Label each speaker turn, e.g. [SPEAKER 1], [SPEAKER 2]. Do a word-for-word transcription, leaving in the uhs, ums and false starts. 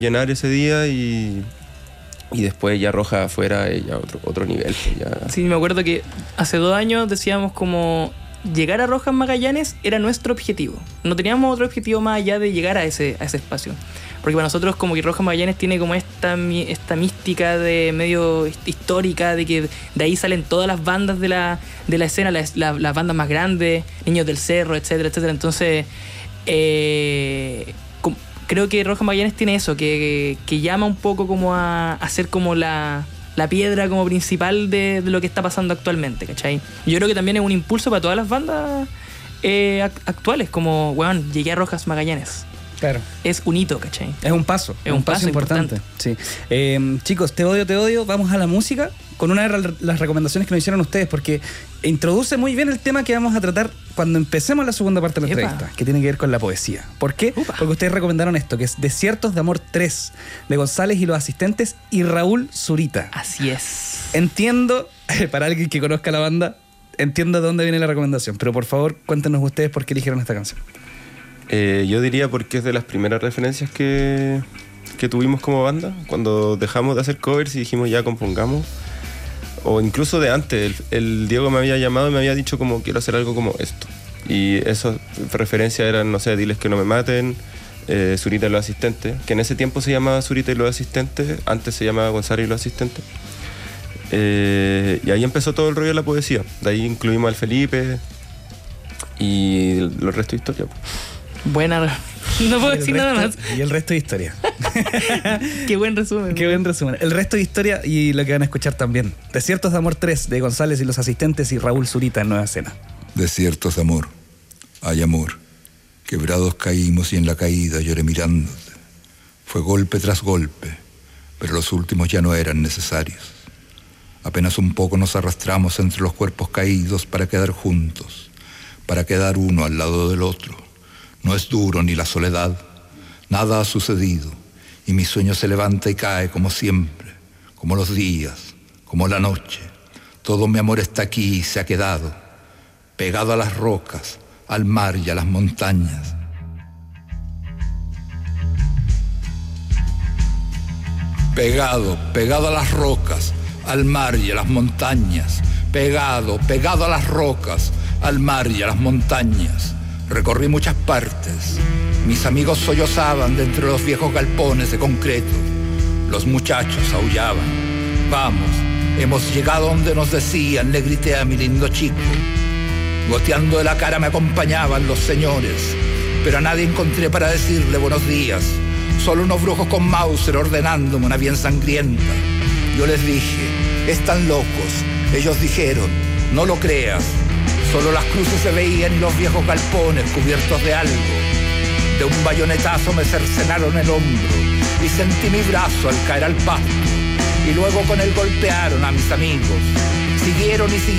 [SPEAKER 1] llenar ese día y, y después ya Rojas afuera, ya otro, otro nivel. Ya.
[SPEAKER 2] Sí, me acuerdo que hace dos años decíamos como llegar a Rojas Magallanes era nuestro objetivo. No teníamos otro objetivo más allá de llegar a ese, a ese espacio. Porque para nosotros como que Rojas Magallanes tiene como esta, esta mística de medio histórica, de que de ahí salen todas las bandas de la, de la escena, las, las, las bandas más grandes, Niños del Cerro, etcétera, etcétera. Entonces, eh, com, creo que Rojas Magallanes tiene eso, que, que llama un poco como a, a ser como la, la piedra como principal de, de lo que está pasando actualmente, ¿cachai? Yo creo que también es un impulso para todas las bandas eh, actuales, como, weón, llegué a Rojas Magallanes.
[SPEAKER 3] Claro.
[SPEAKER 2] Es un hito, ¿cachai?
[SPEAKER 3] Es un paso.
[SPEAKER 2] Es un, un paso, paso importante.
[SPEAKER 3] importante. Sí. Eh, chicos, Te Odio, Te Odio, vamos a la música con una de las recomendaciones que nos hicieron ustedes, porque introduce muy bien el tema que vamos a tratar cuando empecemos la segunda parte de la
[SPEAKER 2] Epa.
[SPEAKER 3] entrevista, que tiene que ver con la poesía. ¿Por qué? Upa. Porque ustedes recomendaron esto, que es Desiertos de Amor tres, de González y los Asistentes y Raúl Zurita.
[SPEAKER 2] Así es.
[SPEAKER 3] Entiendo, para alguien que conozca la banda, entiendo de dónde viene la recomendación, pero por favor, cuéntenos ustedes por qué eligieron esta canción.
[SPEAKER 1] Eh, yo diría porque es de las primeras referencias que, que tuvimos como banda, cuando dejamos de hacer covers y dijimos ya compongamos, o incluso de antes, el, el Diego me había llamado y me había dicho como quiero hacer algo como esto, y esas referencias eran, no sé, Diles que no me maten, eh, Zurita y los Asistentes, que en ese tiempo se llamaba Zurita y los Asistentes, antes se llamaba González y los Asistentes, eh, y ahí empezó todo el rollo de la poesía, de ahí incluimos al Felipe y el, el resto de historia.
[SPEAKER 2] Buena, no puedo decir
[SPEAKER 3] resto,
[SPEAKER 2] nada más.
[SPEAKER 3] Y el resto de historia.
[SPEAKER 2] Qué buen resumen.
[SPEAKER 3] Qué buen resumen. El resto de historia y lo que van a escuchar también. Desiertos de Amor tres, de González y los Asistentes y Raúl Zurita en Nueva Escena.
[SPEAKER 4] Desiertos de amor, hay amor. Quebrados caímos y en la caída lloré mirándote. Fue golpe tras golpe, pero los últimos ya no eran necesarios. Apenas un poco nos arrastramos entre los cuerpos caídos para quedar juntos, para quedar uno al lado del otro. No es duro ni la soledad, nada ha sucedido, y mi sueño se levanta y cae como siempre, como los días, como la noche. Todo mi amor está aquí y se ha quedado, pegado a las rocas, al mar y a las montañas. Pegado, pegado a las rocas, al mar y a las montañas. Pegado, pegado a las rocas, al mar y a las montañas. Recorrí muchas partes. Mis amigos sollozaban de entre los viejos galpones de concreto. Los muchachos aullaban. Vamos, hemos llegado donde nos decían, le grité a mi lindo chico. Goteando de la cara me acompañaban los señores, pero a nadie encontré para decirle buenos días. Solo unos brujos con Mauser ordenándome una bien sangrienta. Yo les dije, están locos. Ellos dijeron, no lo creas. Solo las cruces se veían y los viejos galpones cubiertos de algo. De un bayonetazo me cercenaron el hombro y sentí mi brazo al caer al pasto. Y luego con él golpearon a mis amigos. Siguieron y siguieron.